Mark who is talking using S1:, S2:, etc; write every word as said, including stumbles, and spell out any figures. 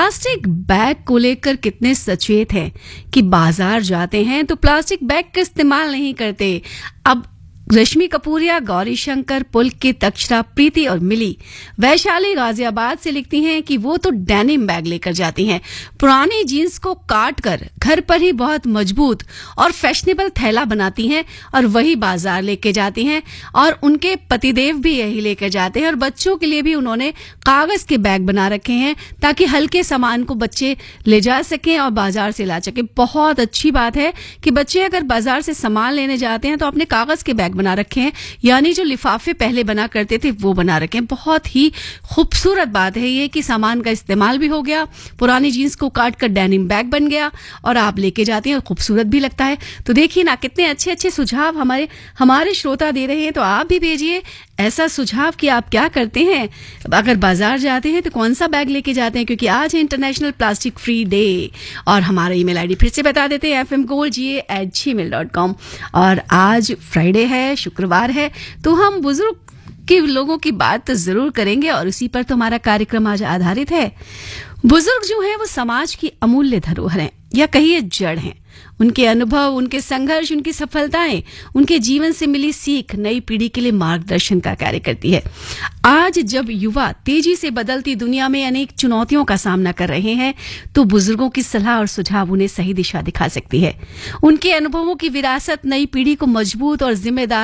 S1: Plastic bag को लेकर कितने सचेत हैं कि बाजार जाते हैं तो प्लास्टिक बैग का इस्तेमाल नहीं करते। अब रश्मि कपूरिया गौरी शंकर पुलकित अक्षरा प्रीति और मिली वैशाली गाजियाबाद से लिखती हैं कि वो तो डेनिम बैग लेकर जाती हैं। पुरानी जीन्स को काट कर घर पर ही बहुत मजबूत और फैशनेबल थैला बनाती हैं और वही बाजार लेके जाती हैं। और उनके पतिदेव भी यही लेकर जाते हैं और बच्चों के लिए भी उन्होंने कागज के बैग बना रखे हैं ताकि हल्के सामान को बच्चे ले जा सकें और बाजार से ला सकें। बहुत अच्छी बात है कि बच्चे अगर बाजार से सामान लेने जाते हैं तो अपने कागज के बैग बना रखे हैं, यानी जो लिफाफे पहले बना करते थे वो बना रखे हैं। बहुत ही खूबसूरत बात है ये कि सामान का इस्तेमाल भी हो गया, पुरानी जीन्स को काट कर डेनिम बैग बन गया और आप लेके जाते हैं और खूबसूरत भी लगता है। तो देखिए ना कितने अच्छे अच्छे सुझाव हमारे हमारे श्रोता दे रहे हैं। तो आप भी भेजिए ऐसा सुझाव कि आप क्या करते हैं, अगर बाजार जाते हैं तो कौन सा बैग लेके जाते हैं, क्योंकि आज है इंटरनेशनल प्लास्टिक फ्री डे। और हमारा ईमेल आईडी फिर से बता देते हैं एफ एम गोल्ड जी ए एट जी मेल डॉट कॉम। और आज फ्राइडे है, शुक्रवार है, तो हम बुजुर्ग के लोगों की बात तो जरूर करेंगे और उसी पर तो हमारा कार्यक्रम आज आधारित है। बुजुर्ग जो है वो समाज की अमूल्य धरोहर हैं या कहिए जड़ हैं। उनके अनुभव, उनके संघर्ष, उनकी सफलताएं, उनके जीवन से मिली सीख नई पीढ़ी के लिए मार्गदर्शन का कार्य करती है। आज जब युवा तेजी से बदलती दुनिया में अनेक चुनौतियों का सामना कर रहे हैं तो बुजुर्गों की सलाह और सुझाव उन्हें सही दिशा दिखा सकती है। उनके अनुभवों की विरासत नई पीढ़ी को मजबूत और जिम्मेदार